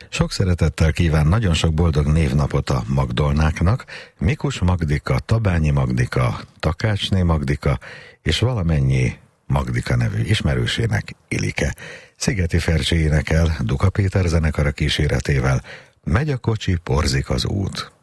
Sok szeretettel kíván nagyon sok boldog névnapot a Magdolnáknak, Mikus Magdika, Tabányi Magdika, Takácsné Magdika és valamennyi Magdika nevű ismerősének, Ilike. Szigeti Fercsi énekel Duka Péter zenekara kíséretével. Megy a kocsi, porzik az út.